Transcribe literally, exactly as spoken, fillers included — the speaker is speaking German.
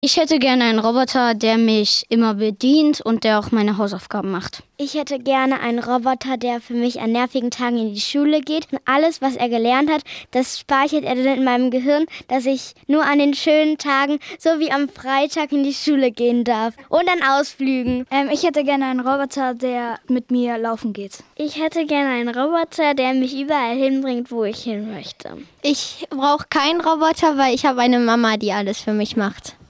Ich hätte gerne einen Roboter, der mich immer bedient und der auch meine Hausaufgaben macht. Ich hätte gerne einen Roboter, der für mich an nervigen Tagen in die Schule geht. Und alles, was er gelernt hat, das speichert er dann in meinem Gehirn, dass ich nur an den schönen Tagen, so wie am Freitag, in die Schule gehen darf. Und an Ausflügen. Ähm, ich hätte gerne einen Roboter, der mit mir laufen geht. Ich hätte gerne einen Roboter, der mich überall hinbringt, wo ich hin möchte. Ich brauche keinen Roboter, weil ich habe eine Mama, die alles für mich macht.